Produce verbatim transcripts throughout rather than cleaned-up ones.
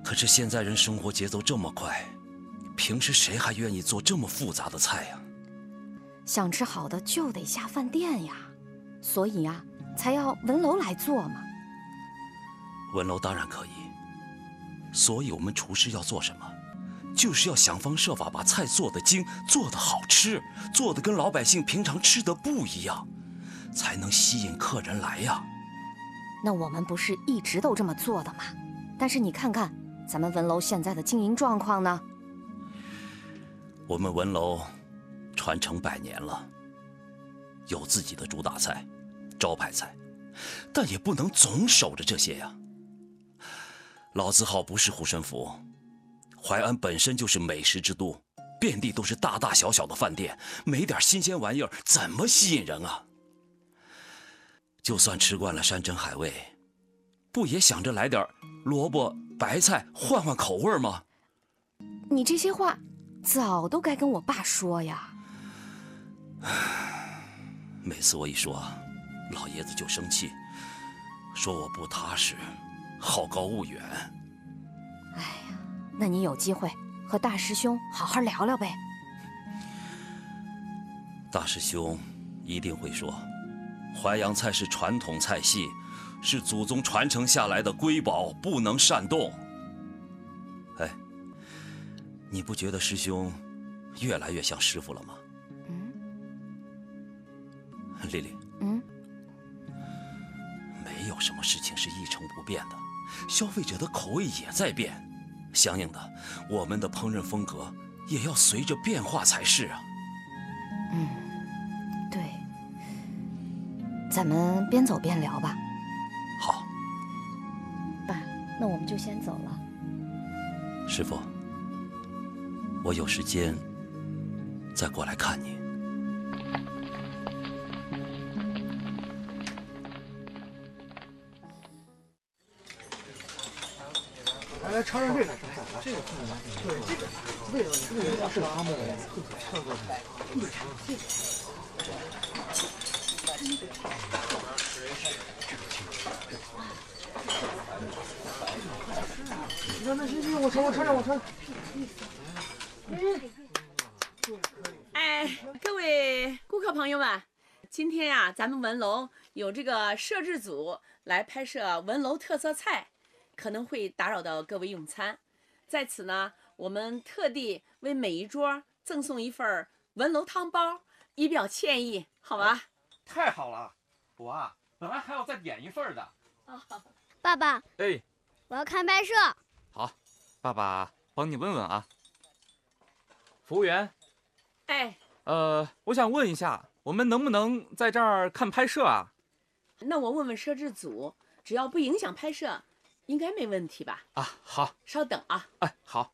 可是现在人生活节奏这么快，平时谁还愿意做这么复杂的菜呀？ 想吃好的就得下饭店呀，所以呀，才要文楼来做嘛。 文楼当然可以，所以我们厨师要做什么？就是要想方设法把菜做得精，做得好吃，做得跟老百姓平常吃的不一样，才能吸引客人来呀。 那我们不是一直都这么做的吗？但是你看看咱们文楼现在的经营状况呢？ 我们文楼传承百年了，有自己的主打菜、招牌菜，但也不能总守着这些呀。老字号不是护身符，淮安本身就是美食之都，遍地都是大大小小的饭店，没点新鲜玩意儿怎么吸引人啊？就算吃惯了山珍海味，不也想着来点萝卜白菜换换口味吗？ 你这些话早都该跟我爸说呀。 每次我一说，老爷子就生气，说我不踏实，好高骛远。 哎呀，那你有机会和大师兄好好聊聊呗。 大师兄一定会说，淮扬菜是传统菜系，是祖宗传承下来的瑰宝，不能擅动。哎，你不觉得师兄越来越像师傅了吗？ 嗯。 丽丽。 嗯。 没有什么事情是一成不变的，消费者的口味也在变，相应的，我们的烹饪风格也要随着变化才是啊。 嗯，对。咱们边走边聊吧。 好。 爸，那我们就先走了。 师傅，我有时间再过来看你。 来来，尝尝这个，这个对，这个味道味道是他们特特色的。那那行行，我尝我尝尝我尝。 哎，各位顾客朋友们，今天呀、啊，咱们文楼有这个摄制组来拍摄文楼特色菜，可能会打扰到各位用餐，在此呢，我们特地为每一桌赠送一份文楼汤包，以表歉意，好吧？ 太好了，我啊，本来还要再点一份的。 爸爸， 哎， 我要看拍摄。 好，爸爸帮你问问啊。服务员， 哎， 呃，我想问一下，我们能不能在这儿看拍摄啊？ 那我问问摄制组，只要不影响拍摄，应该没问题吧？ 啊，好， 稍等啊。 哎，好。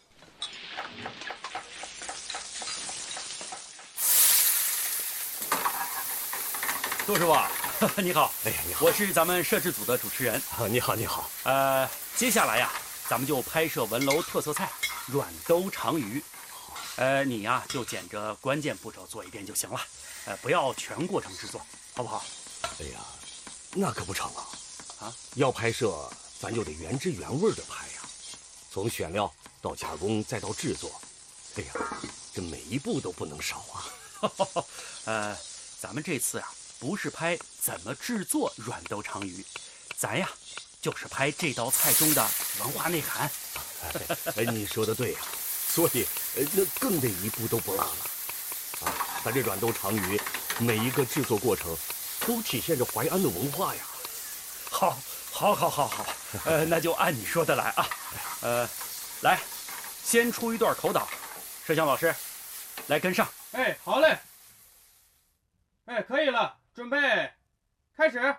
杜师傅，你好。 哎呀，你好， 我是咱们摄制组的主持人。 啊，你好，你好。 呃，接下来呀，咱们就拍摄文楼特色菜软兜长鱼。呃，你呀就捡着关键步骤做一遍就行了，呃，不要全过程制作，好不好？ 哎呀，那可不成啊！ 啊， 要拍摄，咱就得原汁原味的拍呀，从选料到加工再到制作，哎呀，这每一步都不能少啊。 呃，咱们这次啊，不是拍怎么制作软兜长鱼，咱呀就是拍这道菜中的文化内涵。 哎，你说的对呀，所以呃，那更得一步都不落了。啊，咱这软兜长鱼，每一个制作过程都体现着淮安的文化呀。 好，好，好，好，好，呃，那就按你说的来啊。呃，来，先出一段口导，摄像老师，来跟上。 哎，好嘞。哎，可以了，准备，开始。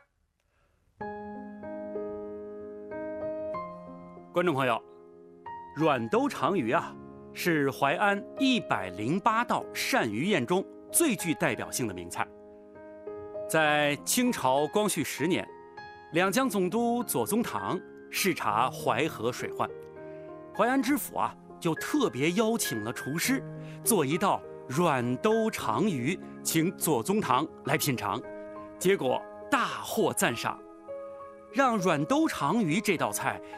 观众朋友，软兜长鱼啊，是淮安一百零八道鳝鱼宴中最具代表性的名菜。在清朝光绪十年，两江总督左宗棠视察淮河水患，淮安知府啊就特别邀请了厨师做一道软兜长鱼，请左宗棠来品尝，结果大获赞赏，让软兜长鱼这道菜